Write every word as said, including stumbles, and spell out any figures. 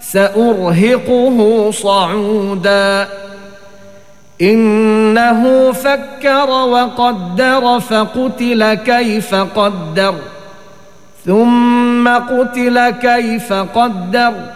سأرهقه صعودا إنه فكر وقدر فقتل كيف قدر ثم قتل كيف قدر